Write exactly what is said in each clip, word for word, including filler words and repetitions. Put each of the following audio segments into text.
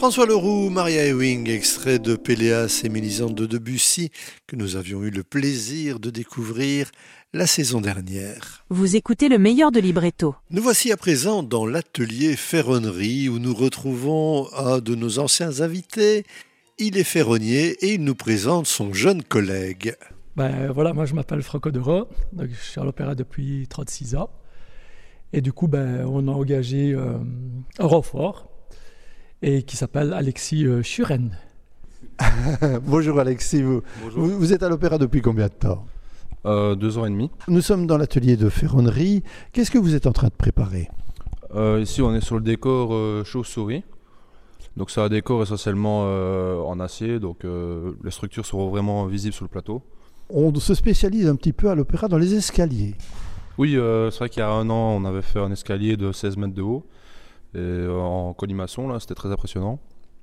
François Leroux, Maria Ewing, extrait de Péléas et Mélisande de Debussy, que nous avions eu le plaisir de découvrir la saison dernière. Vous écoutez le meilleur de Libretto. Nous voici à présent dans l'atelier ferronnerie où nous retrouvons un de nos anciens invités. Il est ferronnier et il nous présente son jeune collègue. Ben voilà, moi je m'appelle Franco Dero, donc je suis à l'opéra depuis trente-six ans. Et du coup, ben, on a engagé euh, un renfort et qui s'appelle Alexis euh, Schuren. Bonjour Alexis, vous, Bonjour. Vous, vous êtes à l'opéra depuis combien de temps? euh, Deux ans et demi. Nous sommes dans l'atelier de ferronnerie. Qu'est-ce que vous êtes en train de préparer? euh, Ici on est sur le décor euh, chauve-souris. Donc c'est un décor essentiellement euh, en acier, donc euh, les structures seront vraiment visibles sur le plateau. On se spécialise un petit peu à l'opéra dans les escaliers. Oui, euh, c'est vrai qu'il y a un an on avait fait un escalier de seize mètres de haut et, euh, en collimation, là c'était très impressionnant.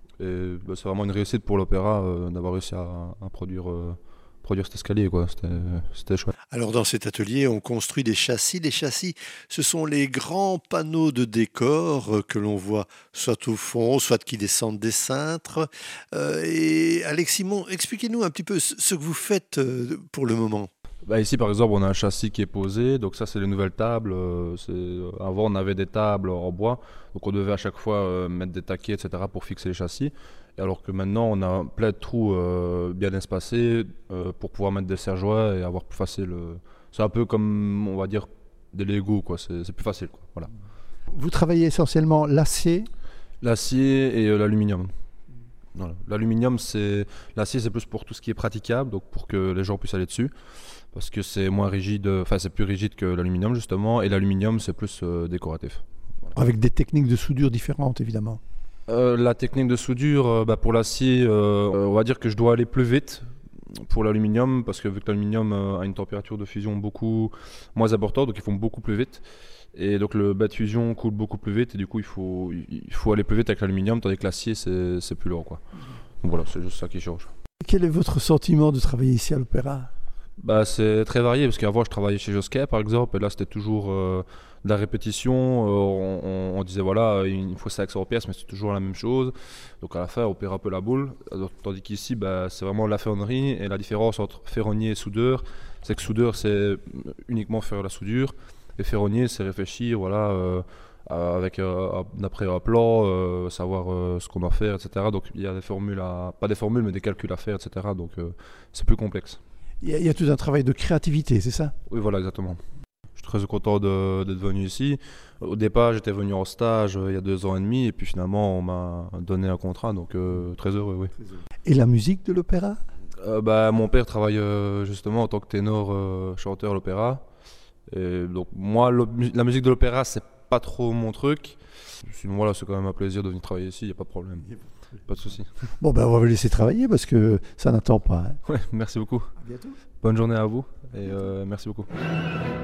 Et bah, c'est vraiment une réussite pour l'opéra euh, d'avoir réussi à, à produire, euh, produire cet escalier, quoi. C'était, c'était chouette. Alors dans cet atelier, on construit des châssis. Les châssis, ce sont les grands panneaux de décor que l'on voit soit au fond, soit qui descendent des cintres. Euh, et Alex Simon, expliquez-nous un petit peu ce que vous faites euh, pour le moment. Bah ici par exemple on a un châssis qui est posé, donc ça c'est les nouvelles tables. Euh, c'est... Avant on avait des tables en bois, donc on devait à chaque fois euh, mettre des taquets et cetera pour fixer les châssis. Et alors que maintenant on a plein de trous euh, bien espacés euh, pour pouvoir mettre des serre-joints et avoir plus facile. Euh... C'est un peu comme on va dire des Lego, quoi. C'est, c'est plus facile, quoi. Voilà. Vous travaillez essentiellement l'acier? L'acier et euh, l'aluminium. Voilà. L'aluminium, c'est l'acier, c'est plus pour tout ce qui est praticable, donc pour que les gens puissent aller dessus, parce que c'est moins rigide, enfin c'est plus rigide que l'aluminium justement, et l'aluminium c'est plus euh, décoratif. Voilà. Avec des techniques de soudure différentes évidemment. Euh, la technique de soudure, euh, bah, pour l'acier, euh, on va dire que je dois aller plus vite pour l'aluminium, parce que vu que l'aluminium euh, a une température de fusion beaucoup moins importante, donc ils font beaucoup plus vite. Et donc le bas de fusion coule beaucoup plus vite et du coup il faut, il faut aller plus vite avec l'aluminium, tandis que l'acier c'est, c'est plus lent, quoi. Donc voilà, c'est juste ça qui change. Quel est votre sentiment de travailler ici à l'opéra? Bah, c'est très varié parce qu'avant je travaillais chez Josquet par exemple et là c'était toujours euh, de la répétition, euh, on, on, on disait voilà il faut cinq cents pièces mais c'est toujours la même chose, donc à la fin on perd un peu la boule. Alors, tandis qu'ici bah, c'est vraiment la ferronnerie, et la différence entre ferronnier et soudeur c'est que soudeur c'est uniquement faire la soudure et ferronnier c'est réfléchir voilà, euh, avec euh, d'après un plan, euh, savoir euh, ce qu'on doit faire, et cetera. Donc il y a des formules, à, pas des formules mais des calculs à faire, et cetera. Donc euh, c'est plus complexe. Il y, a, il y a tout un travail de créativité, c'est ça? Oui, voilà, exactement. Je suis très content de, d'être venu ici. Au départ, j'étais venu en stage euh, il y a deux ans et demi, et puis finalement, on m'a donné un contrat, donc euh, très heureux, oui. Et la musique de l'opéra? euh, bah, Mon père travaille euh, justement en tant que ténor euh, chanteur à l'opéra. Et donc moi, la musique de l'opéra, c'est pas trop mon truc. Sinon, voilà, c'est quand même un plaisir de venir travailler ici, il n'y a pas de problème. Pas de souci. Bon, ben on va vous laisser travailler parce que ça n'attend pas. Hein. Ouais, merci beaucoup. À bientôt. Bonne journée à vous et euh, merci beaucoup.